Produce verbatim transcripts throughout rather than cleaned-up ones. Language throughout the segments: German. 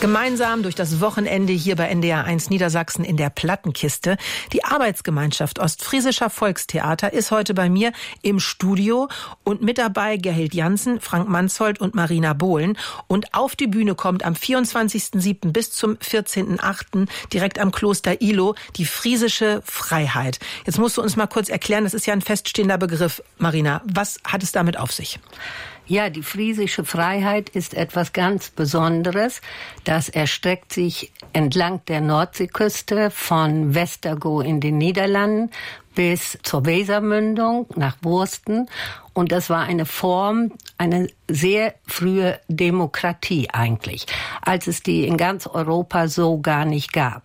Gemeinsam durch das Wochenende hier bei N D R eins Niedersachsen in der Plattenkiste. Die Arbeitsgemeinschaft Ostfriesischer Volkstheater ist heute bei mir im Studio und mit dabei Gerhild Jansen, Frank Mansholt und Marina Bohlen. Und auf die Bühne kommt am vierundzwanzigsten siebten bis zum vierzehnten achten direkt am Kloster Ihlow die Friesische Freiheit. Jetzt musst du uns mal kurz erklären, das ist ja ein feststehender Begriff, Marina. Was hat es damit auf sich? Ja, die Friesische Freiheit ist etwas ganz Besonderes. Das erstreckt sich entlang der Nordseeküste von Westergo in den Niederlanden bis zur Wesermündung nach Wursten. Und das war eine Form, eine sehr frühe Demokratie eigentlich, als es die in ganz Europa so gar nicht gab.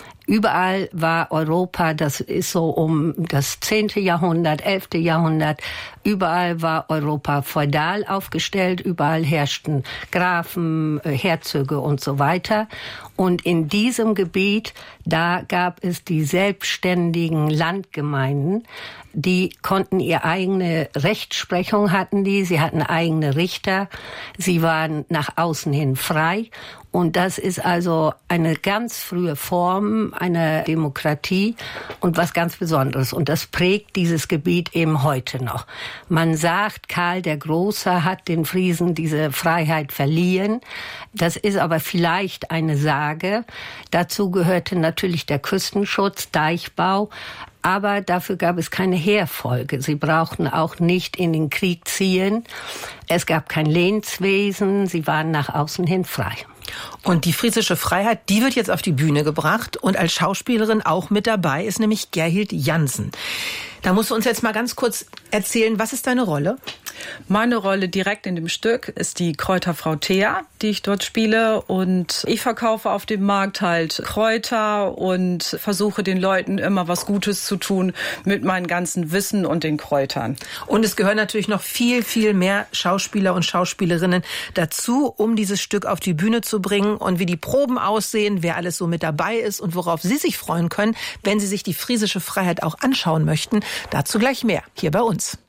Überall war Europa, das ist so um das zehnte Jahrhundert, elfte Jahrhundert, überall war Europa feudal aufgestellt, überall herrschten Grafen, Herzöge und so weiter. Und in diesem Gebiet, da gab es die selbstständigen Landgemeinden, die konnten ihre eigene Rechtsprechung, hatten die, sie hatten eigene Richter, sie waren nach außen hin frei. Und das ist also eine ganz frühe Form einer Demokratie und was ganz Besonderes. Und das prägt dieses Gebiet eben heute noch. Man sagt, Karl der Große hat den Friesen diese Freiheit verliehen. Das ist aber vielleicht eine Sage. Dazu gehörte natürlich der Küstenschutz, Deichbau. Aber dafür gab es keine Heerfolge. Sie brauchten auch nicht in den Krieg ziehen. Es gab kein Lehnswesen. Sie waren nach außen hin frei. Und die Friesische Freiheit, die wird jetzt auf die Bühne gebracht. Und als Schauspielerin auch mit dabei ist nämlich Gerhild Jansen. Da musst du uns jetzt mal ganz kurz erzählen, was ist deine Rolle? Meine Rolle direkt in dem Stück ist die Kräuterfrau Thea, die ich dort spiele. Und ich verkaufe auf dem Markt halt Kräuter und versuche den Leuten immer was Gutes zu tun mit meinem ganzen Wissen und den Kräutern. Und es gehören natürlich noch viel, viel mehr Schauspieler und Schauspielerinnen dazu, um dieses Stück auf die Bühne zu bringen. Und wie die Proben aussehen, wer alles so mit dabei ist und worauf Sie sich freuen können, wenn Sie sich die Friesische Freiheit auch anschauen möchten, dazu gleich mehr hier bei uns.